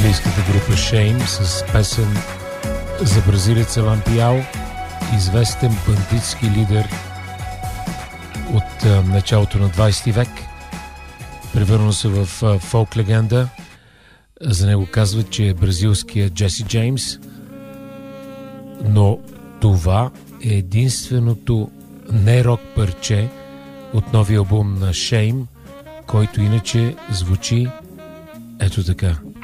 английската група Shame с песен за бразилеца Лампиао, известен бандитски лидер от началото на 20 век. Превърна се в фолк легенда. За него казват, че е бразилският Джеси Джеймс. Но това е единственото не-рок парче от новия албум на Shame, който иначе звучи ето така.